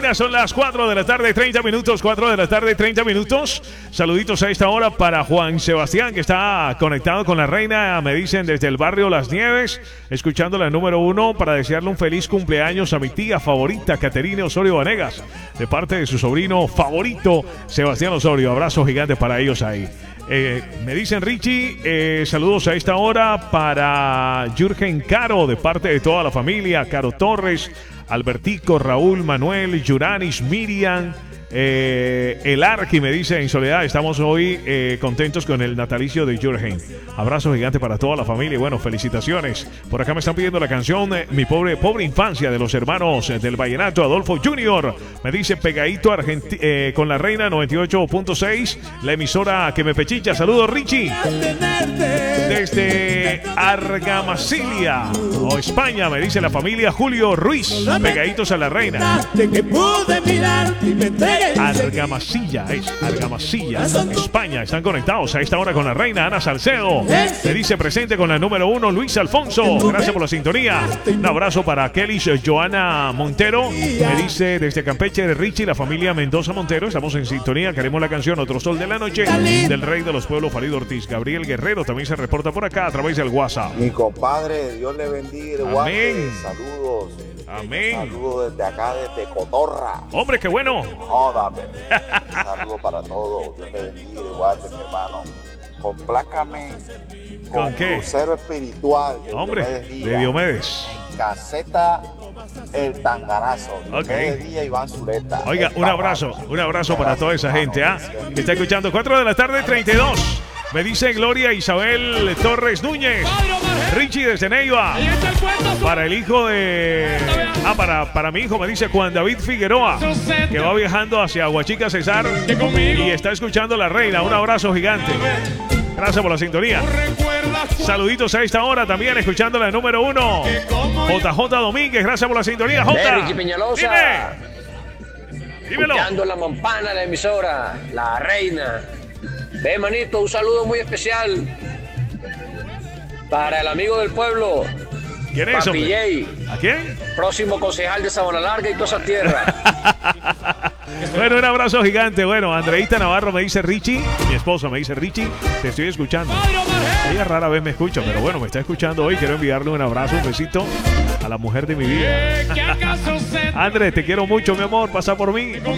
Sintonía, son las 4 de la tarde, 30 minutos, 4 de la tarde, 30 minutos. Saluditos a esta hora para Juan Sebastián, que está conectado con la reina, me dicen desde el barrio Las Nieves, escuchando la número 1 para desearle un feliz cumpleaños a mi tía favorita, Caterine Osorio Vanegas, de parte de su sobrino favorito, Sebastián Osorio. Abrazo gigante para ellos ahí. Me dicen Richie, saludos a esta hora para Jürgen Caro, de parte de toda la familia, Caro Torres, Albertico, Raúl, Manuel, Yuranis, Miriam, el Arqui, me dice en Soledad. Estamos hoy contentos con el natalicio de Jürgen. Abrazo gigante para toda la familia y bueno, felicitaciones. Por acá me están pidiendo la canción Mi pobre infancia, de los hermanos del Vallenato, Adolfo Junior. Me dice pegadito con la reina 98.6, la emisora que me pechicha. Saludos, Richie, desde Argamasilla o España, me dice la familia Julio Ruiz, pegaditos a la reina. Argamasilla, España. Están conectados a esta hora con la reina. Ana Salcedo me dice presente con la número 1, Luis Alfonso. Gracias por la sintonía. Un abrazo para Kelly Joana Montero. Me dice desde Campeche de Richie, la familia Mendoza Montero. Estamos en sintonía. Queremos la canción Otro Sol de la Noche del Rey de los Pueblos, Farid Ortiz. Gabriel Guerrero también se reporta por acá a través del WhatsApp. Mi compadre, Dios le bendiga. Amén. Saludos. Amén. Saludos desde acá, desde Cotorra. Hombre, qué bueno. Jódame. Saludos para todos. Dios le bendiga, igual mi hermano. Complácame ¿Con qué? Crucero Espiritual. Hombre, de Diomedes. Caseta El Tangarazo. Okay. Día Iván Zuleta. Oiga, un abrazo para toda esa gente que está escuchando. 4 de la tarde, 32. Me dice Gloria Isabel Torres Núñez. Richie desde Neiva. Para el hijo de... para mi hijo, me dice Juan David Figueroa, que va viajando hacia Huachica Cesar y está escuchando la reina. Un abrazo gigante. Gracias por la sintonía. Saluditos a esta hora también escuchando la número 1. JJ Domínguez, gracias por la sintonía. J. Richie Peñalosa. Dímelo. Escuchando la mampana, la emisora, la reina. Ve, manito, un saludo muy especial para el amigo del pueblo. ¿Quién es, Papi Jay. ¿A quién? Próximo concejal de Sabana Larga y toda esa tierra. Bueno, un abrazo gigante. Bueno, Andreita Navarro me dice Richie, mi esposa me dice Richie, te estoy escuchando. Ella rara vez me escucha, pero bueno, me está escuchando hoy. Quiero enviarle un abrazo, un besito a la mujer de mi vida. Andrés, te quiero mucho, mi amor. Pasa por mí.